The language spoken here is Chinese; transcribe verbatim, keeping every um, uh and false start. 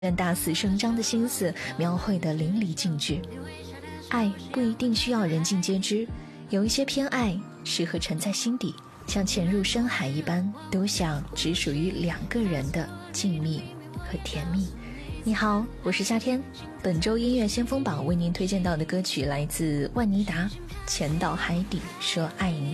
大肆声张的心思描绘得淋漓尽致。爱不一定需要人尽皆知，有一些偏爱适合沉在心底，像潜入深海一般，独享只属于两个人的静谧和甜蜜。你好，我是夏天。本周音乐先锋榜为您推荐到的歌曲来自万妮达，《潜到海底说爱你》。